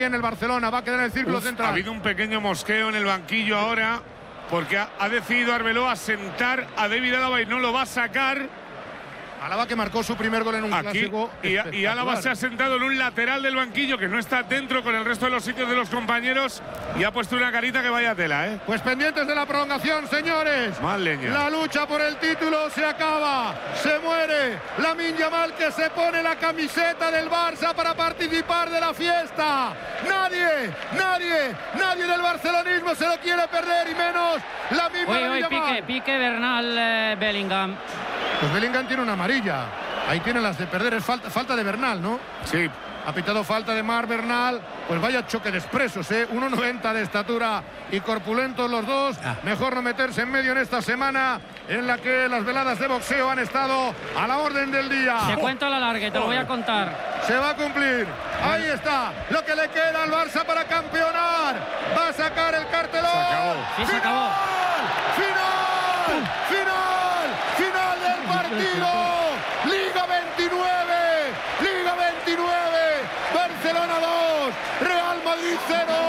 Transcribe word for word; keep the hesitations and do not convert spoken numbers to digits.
en el Barcelona, va a quedar en el círculo Uf, central. Ha habido un pequeño mosqueo en el banquillo ahora, porque ha, ha decidido Arbeloa sentar a David Álava y no lo va a sacar. Álava que marcó su primer gol en un Aquí, clásico. y, y Álava se ha sentado en un lateral del banquillo que no está dentro con el resto de los sitios de los compañeros y ha puesto una carita que vaya tela, ¿eh? Pues pendientes de la prolongación, señores. Más leña. La lucha por el título se acaba. Se muere Lamine Yamal, que se pone la camiseta del Barça para participar de la fiesta. Nadie, nadie, nadie del barcelonismo se lo quiere perder, y menos Lamine Uy, uy, Yamal. pique, pique Bernal, eh, Bellingham. Pues Bellingham tiene una amarilla. Ahí tiene las de perder. Es falta, falta de Bernal, ¿no? Sí. Ha pitado falta de Marc Bernal. Pues vaya choque de expresos, ¿eh? uno noventa de estatura y corpulentos los dos. Ah. Mejor no meterse en medio en esta semana en la que las veladas de boxeo han estado a la orden del día. Te cuento a la larga, te lo voy a contar. Se va a cumplir. Ahí está lo que le queda al Barça para campeonar. Va a sacar el cartelón. Se acabó. Sí, se acabó. ¡Final! ¡Final! ¡Final del partido! Liga veintinueve. Liga veintinueve. Barcelona dos. Real Madrid cero.